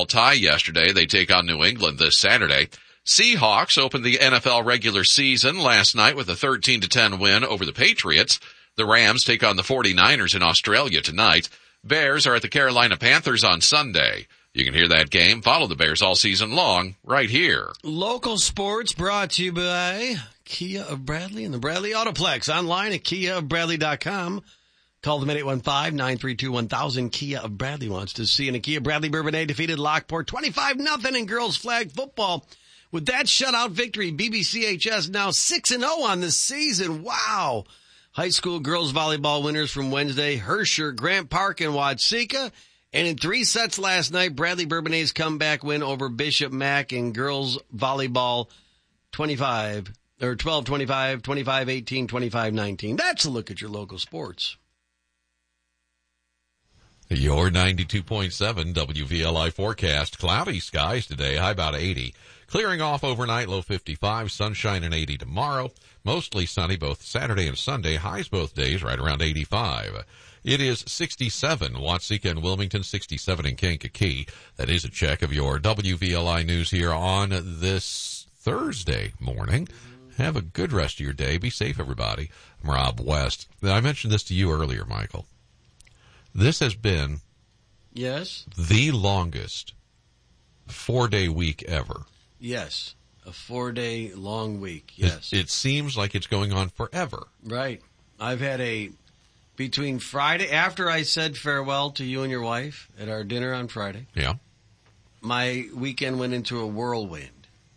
tie yesterday. They take on New England this Saturday. Seahawks opened the NFL regular season last night with a 13-10 win over the Patriots. The Rams take on the 49ers in Australia tonight. Bears are at the Carolina Panthers on Sunday. You can hear that game. Follow the Bears all season long right here. Local sports brought to you by Kia of Bradley and the Bradley Autoplex. Online at KiaofBradley.com. Call them at 815-932-1000. Kia of Bradley wants to see. And a Kia Bradley Bourbonnais defeated Lockport 25-0 in girls flag football. With that shutout victory, BBCHS now 6-0 on the season. Wow. High school girls volleyball winners from Wednesday, Herscher, Grant Park, and Watseka. And in 3 sets last night, Bradley Bourbonnais' comeback win over Bishop Mack in girls volleyball 12-25, 25-18, 25-19. That's a look at your local sports. Your 92.7 WVLI forecast. Cloudy skies today, high about 80. Clearing off overnight, low 55. Sunshine and 80 tomorrow. Mostly sunny both Saturday and Sunday. Highs both days right around 85. It is 67 Watseka and Wilmington, 67 in Kankakee. That is a check of your WVLI news here on this Thursday morning. Have a good rest of your day. Be safe, everybody. I'm Rob West. I mentioned this to you earlier, Michael. This has been the longest 4-day week ever. Yes, a 4-day long week, yes. It seems like it's going on forever. Right. I've had between Friday, after I said farewell to you and your wife at our dinner on Friday, my weekend went into a whirlwind.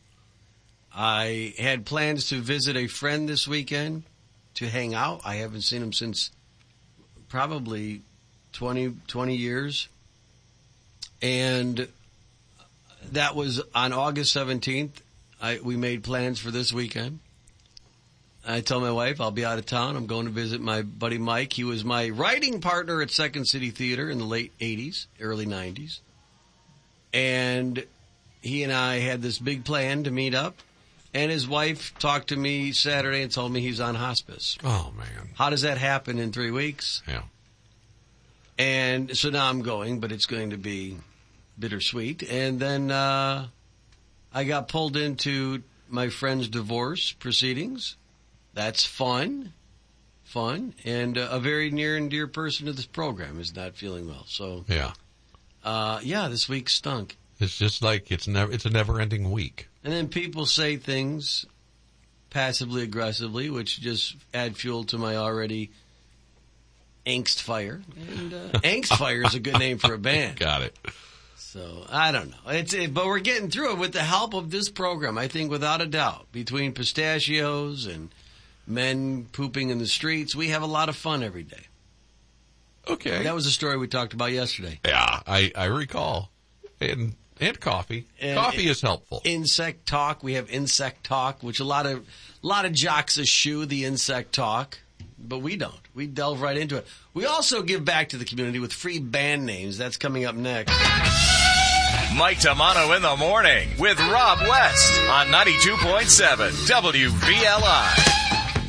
I had plans to visit a friend this weekend to hang out. I haven't seen him since probably 20 years. And that was on August 17th. We made plans for this weekend. I told my wife I'll be out of town. I'm going to visit my buddy Mike. He was my writing partner at Second City Theater in the late 80s, early 90s. And he and I had this big plan to meet up. And his wife talked to me Saturday and told me he's on hospice. Oh, man. How does that happen in 3 weeks? Yeah. And so now I'm going, but it's going to be bittersweet. And then I got pulled into my friend's divorce proceedings. That's fun. And a very near and dear person to this program is not feeling well. So, this week stunk. It's just like it's a never-ending week. And then people say things passively aggressively, which just add fuel to my already angst fire. And angst fire is a good name for a band. Got it. So I don't know. But we're getting through it with the help of this program. I think without a doubt, between pistachios and men pooping in the streets, we have a lot of fun every day. Okay. That was a story we talked about yesterday. Yeah, I recall. And coffee. Coffee is helpful. Insect talk. We have insect talk, which a lot of jocks eschew the insect talk, but we don't. We delve right into it. We also give back to the community with free band names. That's coming up next. Mike Tamano in the morning with Rob West on 92.7 WVLI.